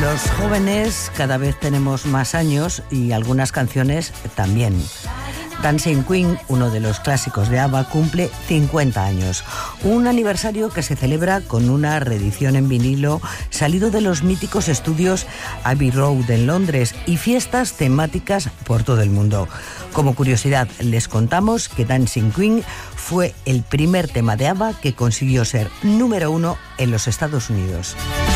Los jóvenes cada vez tenemos más años y algunas canciones también. Dancing Queen, uno de los clásicos de ABBA, cumple 50 años. Un aniversario que se celebra con una reedición en vinilo salido de los míticos estudios Abbey Road en Londres y fiestas temáticas por todo el mundo. Como curiosidad, les contamos que Dancing Queen fue el primer tema de ABBA que consiguió ser número 1 en los Estados Unidos.